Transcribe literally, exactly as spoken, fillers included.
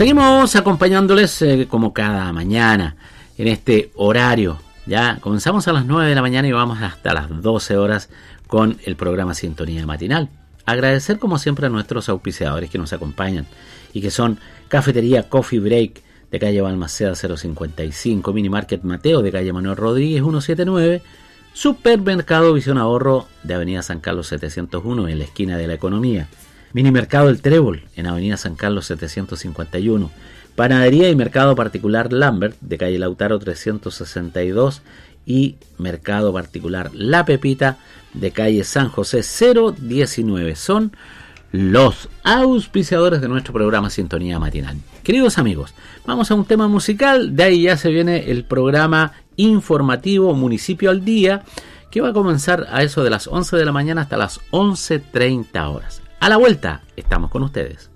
Seguimos acompañándoles eh, como cada mañana en este horario. Ya comenzamos a las nueve de la mañana y vamos hasta las doce horas con el programa Sintonía Matinal. Agradecer como siempre a nuestros auspiciadores que nos acompañan y que son Cafetería Coffee Break de calle Balmaceda cero cincuenta y cinco, Mini Market Mateo de calle Manuel Rodríguez ciento setenta y nueve, Supermercado Visión Ahorro de avenida San Carlos setecientos uno en la esquina de la Economía, Mini Mercado El Trébol en avenida San Carlos setecientos cincuenta y uno, Panadería y Mercado Particular Lambert de calle Lautaro trescientos sesenta y dos y Mercado Particular La Pepita de calle San José cero diecinueve. Son los auspiciadores de nuestro programa Sintonía Matinal. Queridos amigos, vamos a un tema musical, de ahí ya se viene el programa informativo Municipio al Día, que va a comenzar a eso de las once de la mañana hasta las once treinta horas. A la vuelta, estamos con ustedes.